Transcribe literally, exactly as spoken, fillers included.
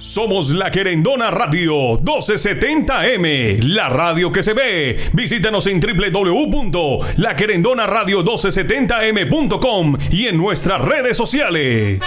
Somos La Querendona Radio doce setenta M, la radio que se ve. Visítanos en doble u doble u doble u punto la querendona radio doce setenta m punto com y en nuestras redes sociales.